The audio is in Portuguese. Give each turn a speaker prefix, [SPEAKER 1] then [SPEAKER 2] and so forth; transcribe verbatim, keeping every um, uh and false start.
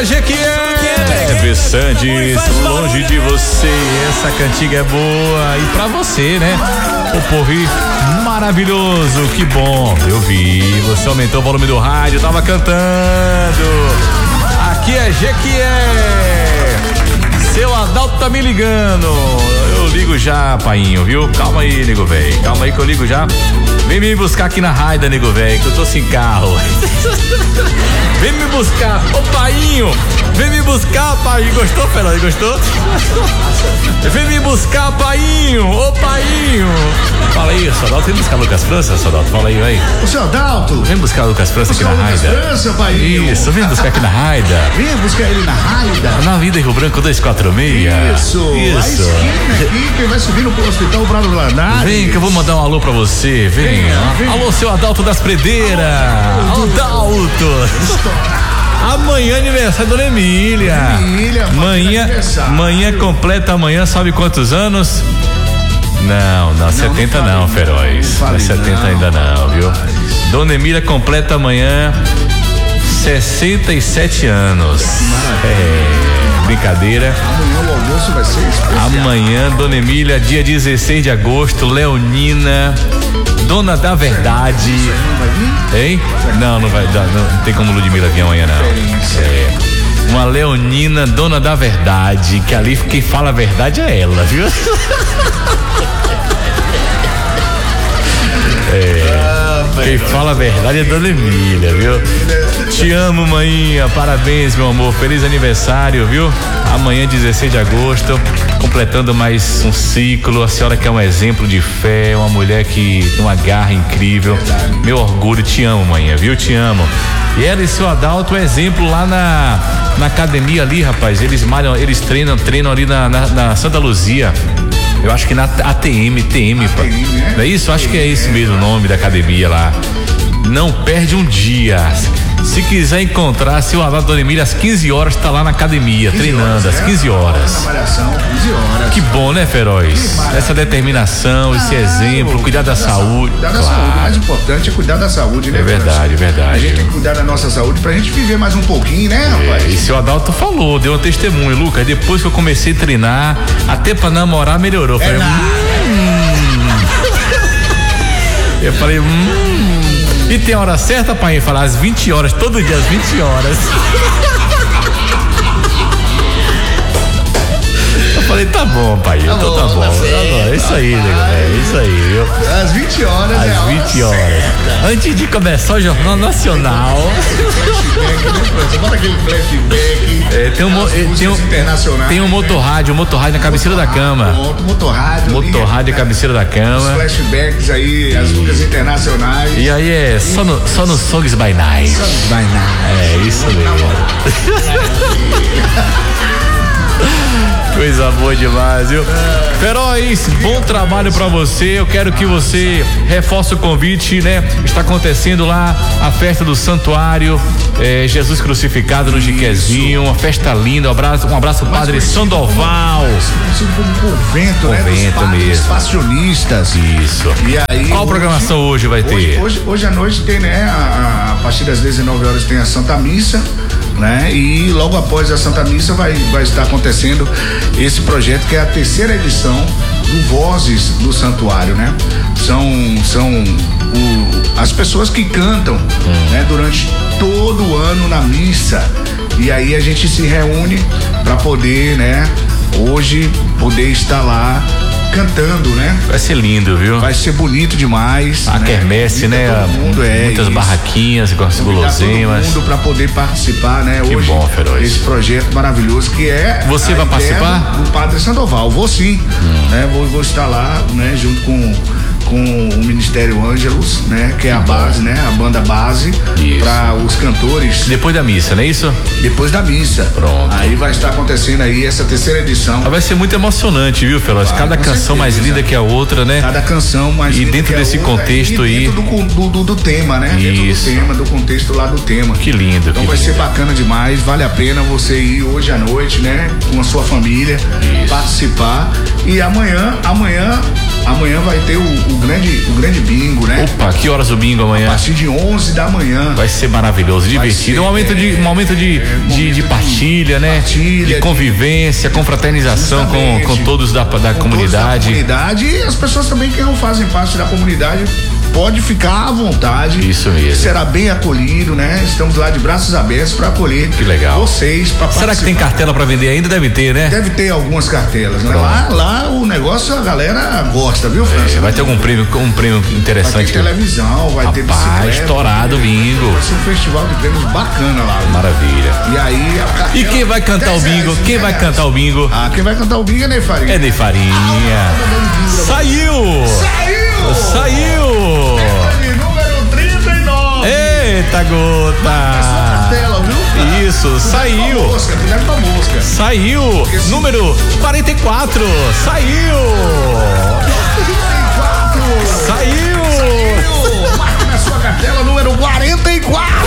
[SPEAKER 1] a Jequié. Sandes, longe de você, essa cantiga é boa e pra você, né? O porri maravilhoso, que bom, eu vi, você aumentou o volume do rádio, tava cantando. Aqui é Jequié, seu Adalto tá me ligando, eu ligo já, painho, viu? Calma aí, nego velho, calma aí que eu ligo já. Vem me buscar aqui na Raida, nego velho, que eu tô sem carro. Vem me buscar, ô painho, vem me buscar, painho. Gostou, Fernando? Gostou? Vem me buscar, painho, ô painho. Fala aí, Sodalto, vem buscar Lucas França, Sodalto, fala aí, vai.
[SPEAKER 2] O seu Adalto.
[SPEAKER 1] Vem buscar Lucas França aqui na Raida.
[SPEAKER 2] Lucas França, painho.
[SPEAKER 1] Isso, vem buscar aqui na Raida.
[SPEAKER 2] Vem buscar ele na Raida.
[SPEAKER 1] Na Vida Rio Branco dois quatro seis.
[SPEAKER 2] Isso,
[SPEAKER 1] Isso.
[SPEAKER 2] A esquina aqui, quem vai subir no Hospital Brado Lanares.
[SPEAKER 1] Vem que eu vou mandar um alô pra você, vem. Vem, vem. Alô, seu Adalto das Predeiras. Alô, Adalto. Amanhã aniversário da Dona Emília.
[SPEAKER 2] Emília,
[SPEAKER 1] manhã, manhã completa amanhã, sabe quantos anos? Não, não, não setenta não, não Feroz. Não, não é setenta não, ainda não, viu? Mas... Dona Emília completa amanhã sessenta e sete anos. É, brincadeira.
[SPEAKER 2] Amanhã o almoço vai ser especial.
[SPEAKER 1] Amanhã, Dona Emília, dia dezesseis de agosto, Leonina, Dona da Verdade.
[SPEAKER 2] Não vai vir?
[SPEAKER 1] Hein? Não, não vai dar, não, não tem como Ludmilla vir amanhã, não. É. Uma Leonina, Dona da Verdade, que ali quem fala a verdade é ela, viu? É. Quem fala a verdade é Dona Emília, viu? Te amo, maninha, parabéns, meu amor, feliz aniversário, viu? Amanhã, dezesseis de agosto, completando mais um ciclo, a senhora que é um exemplo de fé, uma mulher que tem uma garra incrível, meu orgulho, te amo, maninha, viu? Te amo. E ela e seu Adalto, exemplo lá na, na academia ali, rapaz, eles malham, eles treinam, treinam ali na, na, na Santa Luzia. Eu acho que na A T M, T M,
[SPEAKER 2] A T M, né?
[SPEAKER 1] Não é isso? Acho que é esse mesmo o nome da academia lá. Não perde um dia. Se quiser encontrar seu Adalto Dona Emília, às quinze horas tá lá na academia, treinando, às quinze horas.
[SPEAKER 2] quinze horas.
[SPEAKER 1] Que bom, né, Feroz? Essa determinação, esse exemplo, cuidar da saúde.
[SPEAKER 2] Cuidar da saúde. O mais importante é cuidar da saúde, né?
[SPEAKER 1] É verdade, é verdade.
[SPEAKER 2] A gente tem que cuidar da nossa saúde pra gente viver mais um pouquinho, né, rapaz?
[SPEAKER 1] É, e seu Adalto falou, deu um testemunho, Lucas, depois que eu comecei a treinar, até pra namorar melhorou. Eu falei,
[SPEAKER 2] é
[SPEAKER 1] hum. Eu falei, hum. E tem a hora certa, pai? Falar às vinte horas, todo dia às vinte horas. Eu falei, tá bom, pai, tá então bom, tá bom. Tá bom. É isso aí, nego, é isso aí, viu?
[SPEAKER 2] Às vinte horas,
[SPEAKER 1] às
[SPEAKER 2] é
[SPEAKER 1] vinte horas. Certa. Antes de começar o Jornal Nacional.
[SPEAKER 2] Bota aquele flashback.
[SPEAKER 1] É, tem um, tem um, tem um motorrádio, um motorrádio na cabeceira da cama.
[SPEAKER 2] Motorrádio.
[SPEAKER 1] Motorrádio na cabeceira da cama.
[SPEAKER 2] Os flashbacks aí, as músicas internacionais.
[SPEAKER 1] E aí é só no, só no Songs by Night.
[SPEAKER 2] Songs by Night.
[SPEAKER 1] É isso mesmo. Coisa boa demais, viu? Feroz, bom trabalho pra você. Eu quero que você reforce o convite, né? Está acontecendo lá a festa do Santuário é, Jesus Crucificado no Jiquezinho, uma festa linda. Um abraço, um abraço Padre Sandoval.
[SPEAKER 2] Um convento, né?
[SPEAKER 1] Convento mesmo.
[SPEAKER 2] Passionistas.
[SPEAKER 1] Isso.
[SPEAKER 2] E aí,
[SPEAKER 1] qual a programação hoje vai ter?
[SPEAKER 2] Hoje, hoje, hoje à noite tem, né? A, a partir das dezenove horas tem a Santa Missa, né? E logo após a Santa Missa vai, vai estar acontecendo esse projeto que é a terceira edição do Vozes do Santuário, né? São, são o, as pessoas que cantam, hum. né? Durante todo o ano na missa, e aí a gente se reúne para poder, né? Hoje poder estar lá cantando, né?
[SPEAKER 1] Vai ser lindo, viu?
[SPEAKER 2] Vai ser bonito demais.
[SPEAKER 1] A né? quermesse, né?
[SPEAKER 2] Todo mundo, é,
[SPEAKER 1] muitas
[SPEAKER 2] isso.
[SPEAKER 1] barraquinhas com as guloseimas.
[SPEAKER 2] Todo mundo para poder participar, né?
[SPEAKER 1] Que
[SPEAKER 2] hoje,
[SPEAKER 1] bom, Feroz.
[SPEAKER 2] Esse projeto maravilhoso que é.
[SPEAKER 1] Você vai participar?
[SPEAKER 2] Do, do Padre Sandoval. Vou sim, hum. né? Vou, vou estar lá, né? Junto com com o Ministério Ângelos, né? Que é a base, né? A banda base para os cantores.
[SPEAKER 1] Depois da missa, não é isso?
[SPEAKER 2] Depois da missa.
[SPEAKER 1] Pronto.
[SPEAKER 2] Aí vai estar acontecendo aí essa terceira edição.
[SPEAKER 1] Vai ser muito emocionante, viu, Feroz? Claro, cada canção certeza. mais linda que a outra, né?
[SPEAKER 2] Cada canção mais
[SPEAKER 1] e
[SPEAKER 2] linda
[SPEAKER 1] dentro
[SPEAKER 2] que
[SPEAKER 1] desse
[SPEAKER 2] a outra,
[SPEAKER 1] contexto
[SPEAKER 2] e dentro
[SPEAKER 1] aí.
[SPEAKER 2] Do, do, do tema, né?
[SPEAKER 1] Isso.
[SPEAKER 2] Dentro do tema, do contexto lá do tema.
[SPEAKER 1] Que lindo.
[SPEAKER 2] Então
[SPEAKER 1] que
[SPEAKER 2] vai
[SPEAKER 1] lindo.
[SPEAKER 2] ser bacana demais, vale a pena você ir hoje à noite, né? Com a sua família,
[SPEAKER 1] Isso.
[SPEAKER 2] participar. E amanhã, amanhã Amanhã vai ter o, o grande, o grande bingo, né?
[SPEAKER 1] Opa, que horas o bingo amanhã?
[SPEAKER 2] A partir de onze da manhã.
[SPEAKER 1] Vai ser maravilhoso, divertido. Ser, um momento de, um momento de, é, de, momento de partilha, né? Partilha, de convivência, de, confraternização com, com todos da, da
[SPEAKER 2] com
[SPEAKER 1] comunidade.
[SPEAKER 2] Todos da comunidade e as pessoas também que não fazem parte da comunidade. Pode ficar à vontade.
[SPEAKER 1] Isso mesmo.
[SPEAKER 2] Será bem acolhido, né? Estamos lá de braços abertos para acolher.
[SPEAKER 1] Que legal.
[SPEAKER 2] Vocês. Pra
[SPEAKER 1] Será participar. Que tem cartela para vender ainda? Deve ter, né?
[SPEAKER 2] Deve ter algumas cartelas, né? Lá, lá o negócio a galera gosta, viu, França?
[SPEAKER 1] É, vai ter algum prêmio, um prêmio interessante.
[SPEAKER 2] Vai ter televisão, vai
[SPEAKER 1] Rapaz,
[SPEAKER 2] ter bicicleta.
[SPEAKER 1] Estourado bingo.
[SPEAKER 2] Vai ser um festival de prêmios bacana lá. Viu?
[SPEAKER 1] Maravilha.
[SPEAKER 2] E aí a cartela,
[SPEAKER 1] e quem vai cantar o bingo? Quem vai cantar o bingo?
[SPEAKER 2] Ah, quem vai cantar o bingo é Ney Farinha.
[SPEAKER 1] É Ney Farinha. Ah, Saiu!
[SPEAKER 2] Saiu!
[SPEAKER 1] Saiu! Eita gota!
[SPEAKER 2] Cartela, viu?
[SPEAKER 1] Isso,
[SPEAKER 2] cuidado
[SPEAKER 1] saiu.
[SPEAKER 2] Com a mosca, cuidado com a mosca.
[SPEAKER 1] Saiu. Porque número quarenta e quatro. Saiu.
[SPEAKER 2] quarenta e quatro.
[SPEAKER 1] Saiu.
[SPEAKER 2] Saiu. Marque na sua cartela número quarenta e quatro.